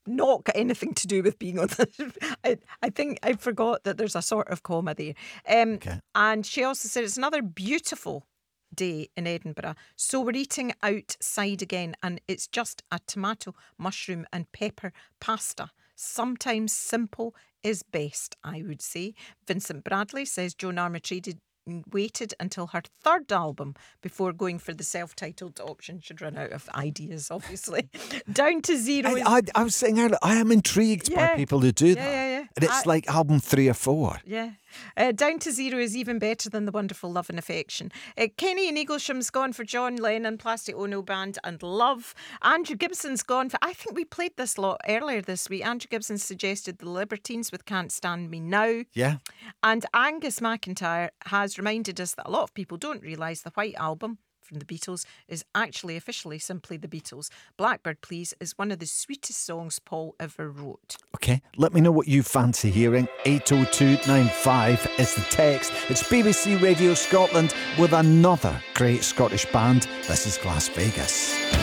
not got anything to do with being on the... I think I forgot that there's a sort of comma there. Okay. And she also said it's another beautiful day in Edinburgh. So we're eating outside again, and it's just a tomato, mushroom and pepper pasta. Sometimes simple is best, I would say. Vincent Bradley says Joan Armatrading waited until her third album before going for the self-titled option. She'd run out of ideas, obviously. Down to Zero is... I was saying earlier, I am intrigued by people who do that. Yeah. And it's like album 3 or 4. Yeah. Down to Zero is even better than The Wonderful Love and Affection. Kenny and Eaglesham's gone for John Lennon, Plastic Ono Band and Love. Andrew Gibson's gone for... I think we played this lot earlier this week. Andrew Gibson suggested The Libertines with Can't Stand Me Now. Yeah. And Angus McIntyre has reminded us that a lot of people don't realise the White Album from the Beatles is actually officially simply the Beatles. Blackbird Please is one of the sweetest songs Paul ever wrote. Okay, let me know what you fancy hearing. 80295 is the text. It's BBC Radio Scotland with another great Scottish band. This is Las Vegas.